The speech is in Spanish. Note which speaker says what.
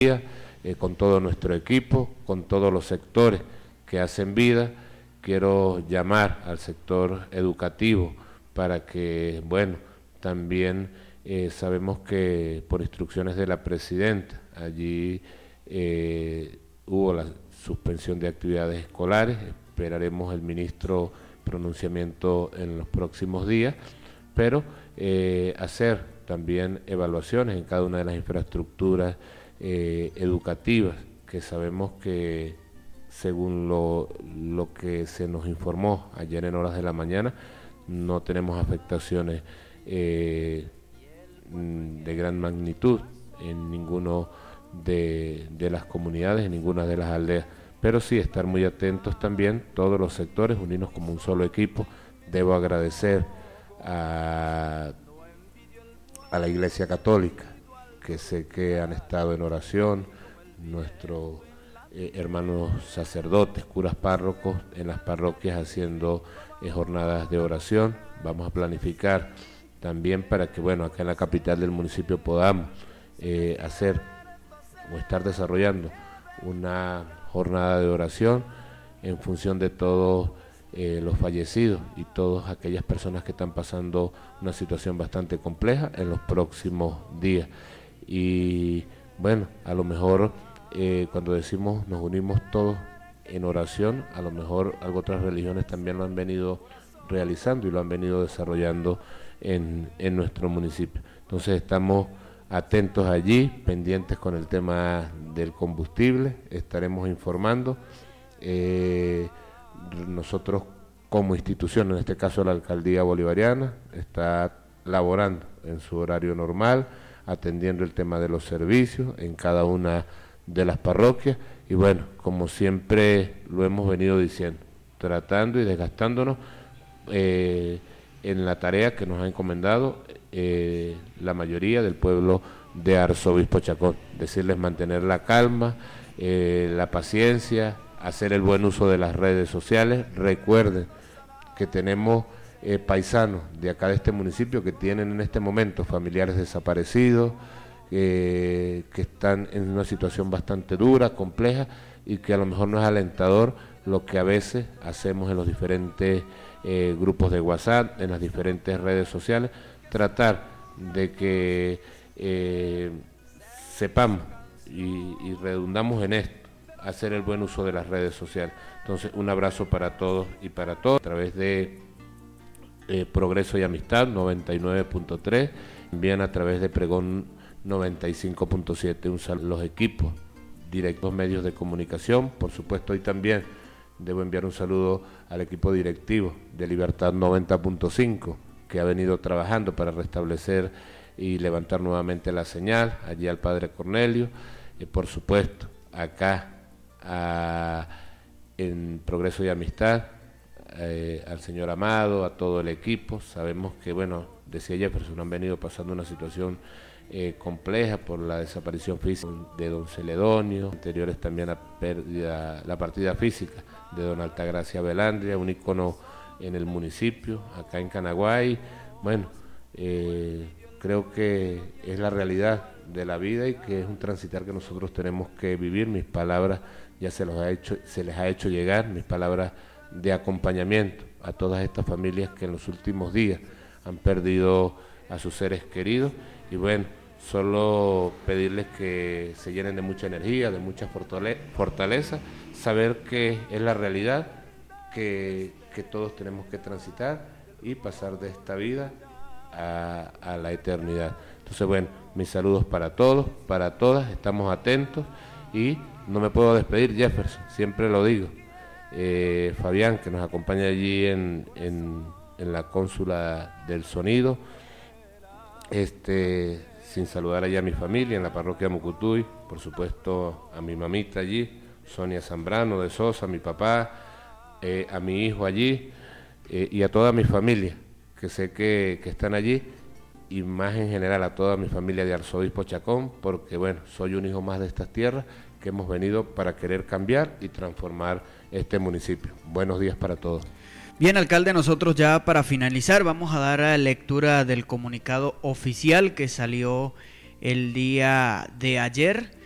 Speaker 1: con todo nuestro equipo, con todos los sectores que hacen vida. Quiero llamar al sector educativo para que, bueno, también sabemos que por instrucciones de la presidenta, allí hubo la suspensión de actividades escolares, esperaremos el ministro pronunciamiento en los próximos días, pero hacer también evaluaciones en cada una de las infraestructuras educativas, que sabemos que según lo que se nos informó ayer en horas de la mañana, no tenemos afectaciones de gran magnitud en ninguno de las comunidades, en ninguna de las aldeas, pero sí estar muy atentos también todos los sectores, unirnos como un solo equipo. Debo agradecer a la Iglesia Católica, que sé que han estado en oración, nuestros hermanos sacerdotes, curas párrocos en las parroquias haciendo jornadas de oración. Vamos a planificar también para que, bueno, acá en la capital del municipio podamos hacer o estar desarrollando una jornada de oración en función de todos los fallecidos y todas aquellas personas que están pasando una situación bastante compleja en los próximos días. Y bueno, a lo mejor cuando decimos nos unimos todos en oración, a lo mejor algo otras religiones también lo han venido realizando y lo han venido desarrollando en nuestro municipio. Entonces estamos atentos allí, pendientes con el tema del combustible, estaremos informando. Nosotros como institución, en este caso la Alcaldía Bolivariana, está laborando en su horario normal, atendiendo el tema de los servicios en cada una de las parroquias y bueno, como siempre lo hemos venido diciendo, tratando y desgastándonos en la tarea que nos ha encomendado la mayoría del pueblo de Arzobispo Chacón, decirles mantener la calma, la paciencia, hacer el buen uso de las redes sociales. Recuerden que tenemos paisanos de acá de este municipio que tienen en este momento familiares desaparecidos, que están en una situación bastante dura, compleja, y que a lo mejor no es alentador lo que a veces hacemos en los diferentes grupos de WhatsApp, en las diferentes redes sociales, tratar de que sepamos y redundamos en esto, hacer el buen uso de las redes sociales. Entonces, un abrazo para todos y para todos, a través de Progreso y Amistad 99.3, también a través de Pregón 95.7, un saludo a los equipos, directos medios de comunicación, por supuesto, hoy también debo enviar un saludo al equipo directivo de Libertad 90.5, que ha venido trabajando para restablecer y levantar nuevamente la señal, allí al padre Cornelio, por supuesto, acá en Progreso y Amistad, al señor Amado, a todo el equipo. Sabemos que, bueno, decía Jefferson, han venido pasando una situación compleja por la desaparición física de don Celedonio, anteriores también a la partida física de don Altagracia Belandria, un ícono en el municipio, acá en Canaguay. Bueno, creo que es la realidad de la vida y que es un transitar que nosotros tenemos que vivir. Mis palabras ya se les ha hecho llegar, mis palabras de acompañamiento a todas estas familias que en los últimos días han perdido a sus seres queridos. Y bueno, solo pedirles que se llenen de mucha energía, de mucha fortaleza, saber que es la realidad que todos tenemos que transitar y pasar de esta vida a la eternidad. Entonces, bueno, mis saludos para todos, para todas, estamos atentos y no me puedo despedir, Jefferson, siempre lo digo. Fabián, que nos acompaña allí en la cónsula del sonido, sin saludar allá a mi familia en la parroquia de Mucutuy, por supuesto a mi mamita allí, Sonia Zambrano de Sosa, a mi papá, a mi hijo allí, y a toda mi familia, que sé que están allí, y más en general a toda mi familia de Arzobispo Chacón, porque bueno, soy un hijo más de estas tierras que hemos venido para querer cambiar y transformar este municipio. Buenos días para todos.
Speaker 2: Bien, alcalde, nosotros ya para finalizar vamos a dar lectura del comunicado oficial que salió el día de ayer